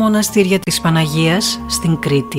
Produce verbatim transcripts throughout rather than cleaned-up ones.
μοναστήρια της Παναγίας στην Κρήτη.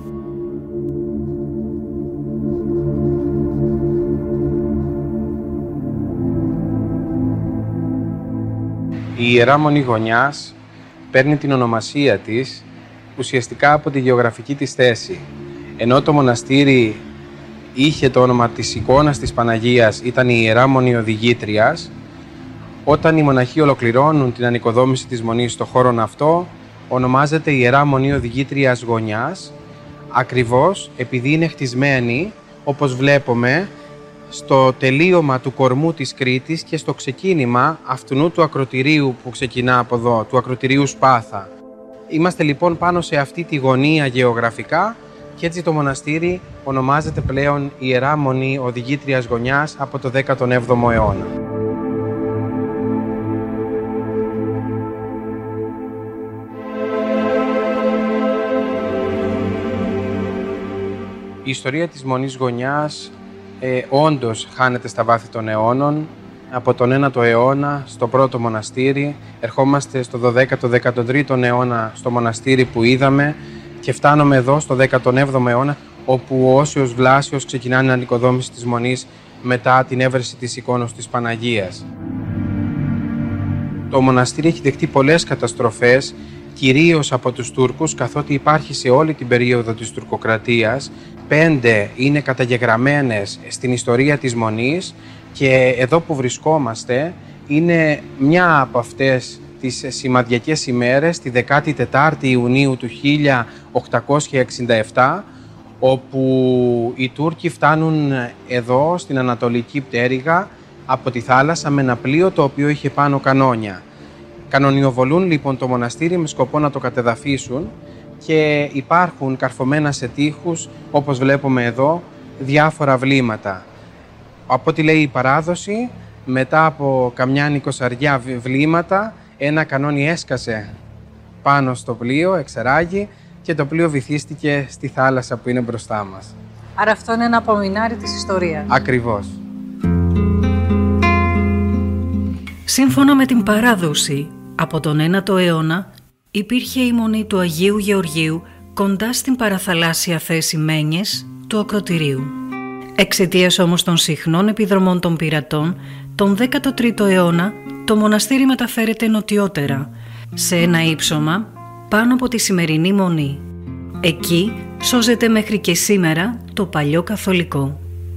Η Ιερά Μονή Γωνιάς παίρνει την ονομασία της ουσιαστικά από τη γεωγραφική της θέση. Ενώ το μοναστήρι είχε το όνομα της εικόνας της Παναγίας, ήταν η Ιερά Μονή Οδηγήτριας, όταν οι μοναχοί ολοκληρώνουν την ανοικοδόμηση της μονής στον χώρο αυτό, ονομάζεται Ιερά Μονή Οδηγήτριας Γωνιάς, ακριβώς επειδή είναι χτισμένη, όπως βλέπουμε, στο τελείωμα του κορμού της Κρήτης και στο ξεκίνημα αυτού του ακρωτηρίου που ξεκινά από εδώ, του ακρωτηρίου Σπάθα. Είμαστε λοιπόν πάνω σε αυτή τη γωνία γεωγραφικά και έτσι το μοναστήρι ονομάζεται πλέον Ιερά Μονή Οδηγήτριας Γωνιάς από το δέκατον έβδομο αιώνα. Η ιστορία της Μονής Γωνιάς ε, όντως χάνεται στα βάθη των αιώνων. Από τον ένατο αιώνα στο πρώτο μοναστήρι, ερχόμαστε στο δωδέκατο δέκατο τρίτο αιώνα στο μοναστήρι που είδαμε και φτάνουμε εδώ στο δέκατον έβδομο αιώνα, όπου ο Όσιος Βλάσιος ξεκινά την ανοικοδόμηση της Μονής μετά την έβρεση της εικόνος της Παναγίας. Το μοναστήρι έχει δεχτεί πολλές καταστροφές, κυρίως από τους Τούρκους, καθότι υπάρχει σε όλη την περίοδο της τουρκοκρατίας. Πέντε είναι καταγεγραμμένες στην ιστορία της Μονής και εδώ που βρισκόμαστε είναι μια από αυτές τις σημαδιακές ημέρες, τη δεκάτη τετάρτη Ιουνίου του χίλια οκτακόσια εξήντα επτά, όπου οι Τούρκοι φτάνουν εδώ στην Ανατολική Πτέρυγα από τη θάλασσα με ένα πλοίο το οποίο είχε πάνω κανόνια. Κανονιοβολούν λοιπόν το μοναστήρι με σκοπό να το κατεδαφίσουν και υπάρχουν καρφωμένα σε τοίχους, όπως βλέπουμε εδώ, διάφορα βλήματα. Από ό,τι λέει η παράδοση, μετά από καμιά νοικοσαριά βλήματα, ένα κανόνι έσκασε πάνω στο πλοίο, εξεράγει, και το πλοίο βυθίστηκε στη θάλασσα που είναι μπροστά μας. Άρα αυτό είναι ένα απομεινάρι της ιστορίας. Ακριβώς. Σύμφωνα με την παράδοση, από τον ένατο αιώνα υπήρχε η Μονή του Αγίου Γεωργίου κοντά στην παραθαλάσσια θέση Μένιες του ακρωτηρίου. Εξαιτίας όμως των συχνών επιδρομών των πειρατών, τον δέκατο τρίτο αιώνα το μοναστήρι μεταφέρεται νοτιότερα, σε ένα ύψωμα πάνω από τη σημερινή Μονή. Εκεί σώζεται μέχρι και σήμερα το παλιό καθολικό.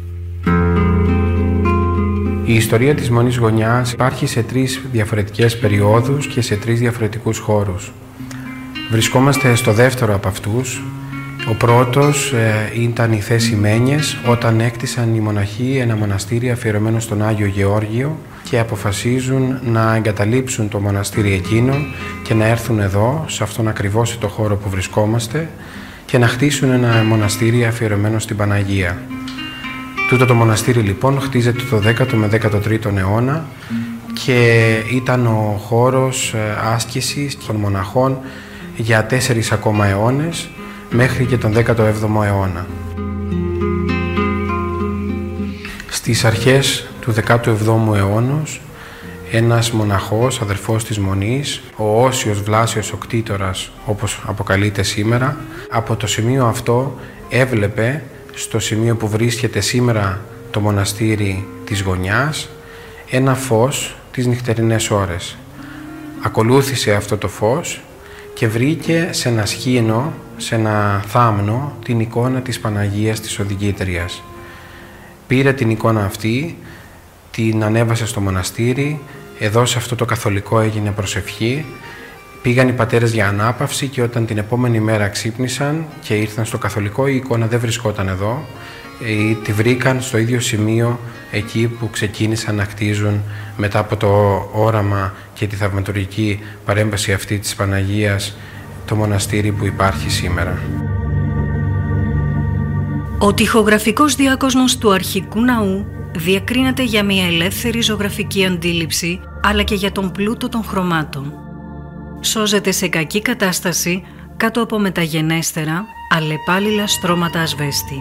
Η ιστορία της Μονής Γωνιάς υπάρχει σε τρεις διαφορετικές περιόδους και σε τρεις διαφορετικούς χώρους. Βρισκόμαστε στο δεύτερο από αυτούς. Ο πρώτος ε, ήταν η θέση Μένιες, όταν έκτισαν οι μοναχοί ένα μοναστήρι αφιερωμένο στον Άγιο Γεώργιο και αποφασίζουν να εγκαταλείψουν το μοναστήρι εκείνο και να έρθουν εδώ, σε αυτόν ακριβώς το χώρο που βρισκόμαστε, και να χτίσουν ένα μοναστήρι αφιερωμένο στην Παναγία. Τούτο το μοναστήρι λοιπόν χτίζεται το δέκατο με δέκατο τρίτο αιώνα και ήταν ο χώρος άσκησης των μοναχών για τέσσερις ακόμα αιώνες, μέχρι και τον δέκατο έβδομο αιώνα. Στις αρχές του δέκατου εβδόμου αιώνος, ένας μοναχός, αδερφός της Μονής, ο Όσιος Βλάσιος ο Κτήτορας, όπως αποκαλείται σήμερα, από το σημείο αυτό έβλεπε στο σημείο που βρίσκεται σήμερα το μοναστήρι της Γωνιάς ένα φως τις νυχτερινές ώρες. Ακολούθησε αυτό το φως και βρήκε σε ένα σχήνο, σε ένα θάμνο, την εικόνα της Παναγίας της Οδηγήτριας. Πήρε την εικόνα αυτή, την ανέβασε στο μοναστήρι, εδώ σε αυτό το καθολικό έγινε προσευχή, πήγαν οι πατέρες για ανάπαυση και όταν την επόμενη μέρα ξύπνησαν και ήρθαν στο καθολικό, η εικόνα δεν βρισκόταν εδώ, τη βρήκαν στο ίδιο σημείο εκεί που ξεκίνησαν να χτίζουν μετά από το όραμα και τη θαυματουργική παρέμβαση αυτή της Παναγίας, το μοναστήρι που υπάρχει σήμερα. Ο τοιχογραφικός διάκοσμος του αρχικού ναού διακρίνεται για μια ελεύθερη ζωγραφική αντίληψη, αλλά και για τον πλούτο των χρωμάτων. Σώζεται σε κακή κατάσταση κάτω από μεταγενέστερα, αλλεπάλληλα στρώματα ασβέστη.